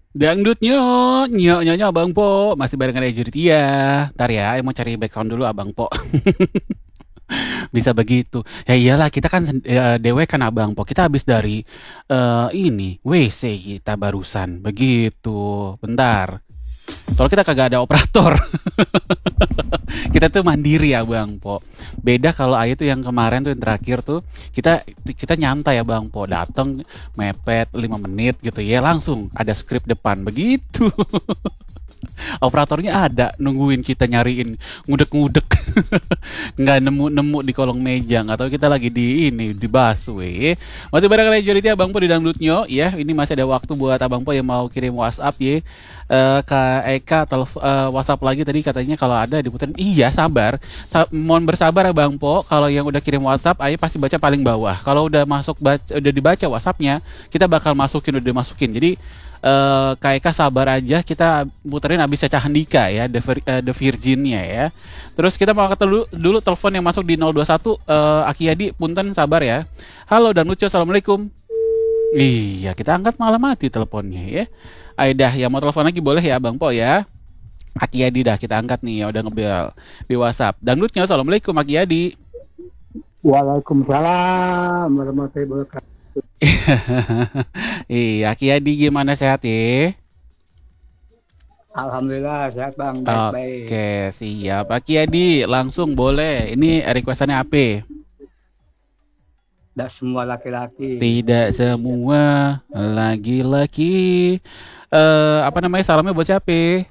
Dangdutnya, nyonya Abang Po, masih barengan Eja Tia. Ntar ya, mau cari background dulu Abang Po. Bisa begitu. Ya iyalah, kita kan dewe kan Abang Po. Kita habis dari ini WC kita barusan. Begitu. Bentar. Soalnya kita kagak ada operator. Kita tuh mandiri ya Bang Po. Beda kalau Ayu tuh yang kemarin tuh yang terakhir tuh kita kita nyantai ya Bang Po. Datang mepet 5 menit gitu ya langsung ada skrip depan begitu. Operatornya ada nungguin kita nyariin ngudek-ngudek nggak nemu-nemu di kolong meja nggak tahu kita lagi di ini di busway masih bareng Majority Abang Po di Dangdutnya ya ini masih ada waktu buat Abang Po yang mau kirim WhatsApp ya Kak Eka WhatsApp lagi tadi katanya kalau ada diputerin iya sabar mohon bersabar Abang Po kalau yang udah kirim WhatsApp ayo pasti baca paling bawah kalau udah masuk udah dibaca WhatsAppnya kita bakal masukin udah dimasukin jadi Kak Eka sabar aja kita puterin abis Caca Handika ya The Virginnya ya. Terus kita mau angkat dulu telepon yang masuk di 021 Aki Yadi punten sabar ya. Halo dan lucu assalamualaikum. Iya kita angkat malah mati teleponnya ya. Aidah yang mau telepon lagi boleh ya Bang Po ya. Aki Yadi dah kita angkat nih ya udah ngebel di WhatsApp. Dangdutnya assalamualaikum Aki Yadi. Waalaikumsalam warahmatullahi wabarakatuh. Iya Aki Yadi gimana sehat ya? Alhamdulillah sehat bang, baik-baik. Oke, siap. Pak Kiadi, langsung boleh. Ini requestannya apa? Tidak semua laki-laki. Tidak semua laki-laki. Apa namanya? Salamnya buat siapa?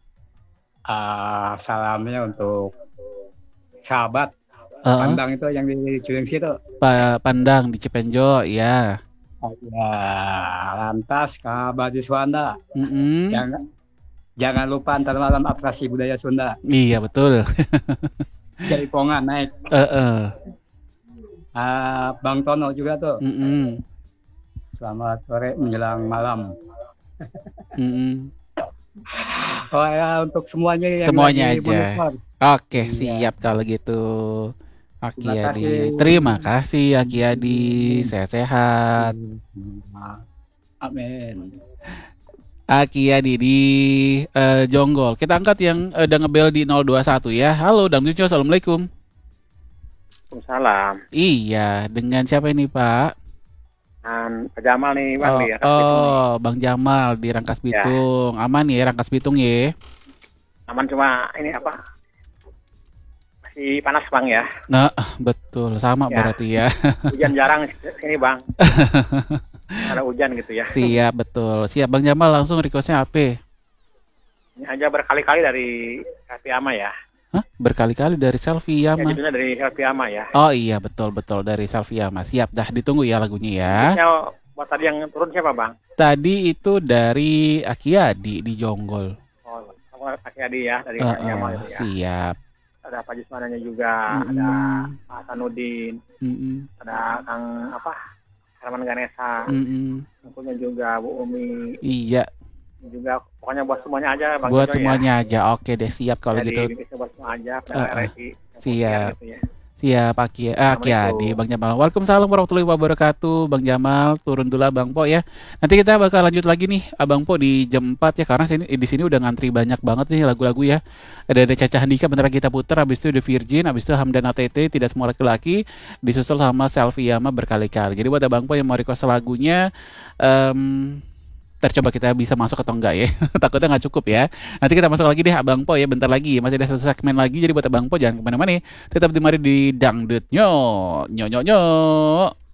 Salamnya untuk sahabat Eh, pandang itu yang di Cilengsi itu. Pak Pandang di Cipenjo, ya. Ya, lantas Kak Baji Swanda. Mm-mm. Jangan jangan lupa antar malam atraksi budaya Sunda. Iya betul. Jaipongan naik. Eh, eh. Bang Tono juga tuh. Mm-mm. Selamat sore menjelang malam. Mm-mm. Oh ya untuk semuanya yang Semuanya lagi aja. monitor. Oke, Iya. siap kalau gitu. Aki Terima Adi. kasih. Terima kasih Aki Adi. Sehat-sehat. Amin. Aki Adi di Jonggol. Kita angkat yang udah ngebel di 021 ya. Halo, Dangdutnya, assalamualaikum. Waalaikumsalam. Iya, dengan siapa ini Pak? Dan Pak Jamal nih Bang Oh, di atas Bitung nih. oh, Bang Jamal di Rangkas Ya, Bitung. Aman ya Rangkas Bitung ya. aman cuma ini apa? Masih panas Bang ya. Nah, betul sama Ya, berarti ya. hujan jarang sini Bang. Ada hujan gitu ya. Siap betul. Siap Bang Jamal langsung requestnya apa? Ini aja berkali-kali dari Selfie Ama ya. Hah? Berkali-kali dari selfie ya Ya mah. judulnya dari Selfie Ama ya. Oh iya betul betul dari selfie ya Mas. Siap dah ditunggu ya lagunya ya. Requestnya buat tadi yang turun siapa Bang? Tadi itu dari Akiadi di Jonggol. Oh, kamu kasih Adi ya dari Kak Jamal itu ya. Siap. Ada Pak Jusmananya juga, ada Mm-mm. Pak Hasanuddin, Mm-mm. ada Kang apa? Herman Ganesa, Mm-mm. tentunya juga Bu Umi, Iya, juga pokoknya buat semuanya aja Bang buat Jojo ya. semuanya aja. Oke deh, siap kalau Jadi gitu. bisa buat semua aja pada Eh, eh, RRI siap. gitu ya. Siap, Aki Adi, Assalamualaikum. Bang Jamal. Waalaikumsalam warahmatullahi wabarakatuh, Bang Jamal. Turun dulu Abang Po ya. Nanti kita bakal lanjut lagi nih, Abang Po di jam 4 ya, karena di sini udah ngantri banyak banget nih lagu-lagu ya. Ada Caca Handika bentar lagi kita puter, habis itu The Virgin, habis itu Hamdan ATT, Tidak Semua Laki-Laki, disusul sama Selfie Yama berkali-kali. Jadi buat Abang Po yang mau request lagunya, em ntar coba kita bisa masuk atau enggak ya. Takutnya nggak cukup ya. Nanti kita masuk lagi deh Abang Po ya bentar lagi. Masih ada satu segmen lagi jadi buat Abang Po jangan kemana-mana. Tetap di mari di Dangdut nyo nyo nyo nyo.